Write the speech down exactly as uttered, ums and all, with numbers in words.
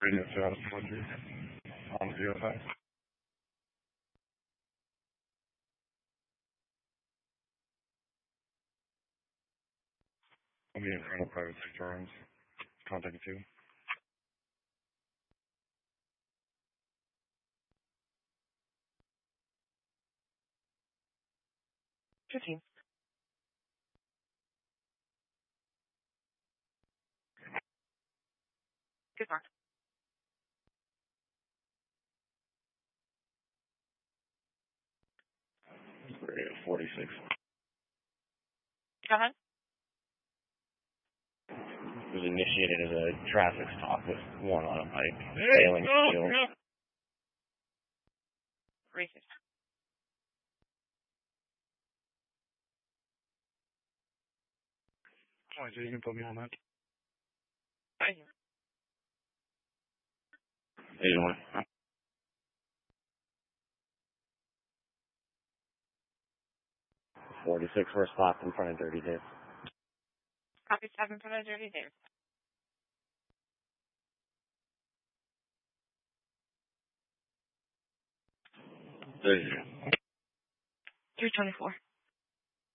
Radio status delivery on C S I. I'll be in front of private sector rooms. Contact you. fifteen. Good mark. Radio forty-six. Go ahead. It was initiated as a traffic stop with one on a bike Hey, failing no, to no. Racist. Oh, so you can put me on that. Right here. Hey, you want- forty-six for a stop in front of Dirty Dave. Copy seven for the Dirty Dave. There you go. three twenty-four.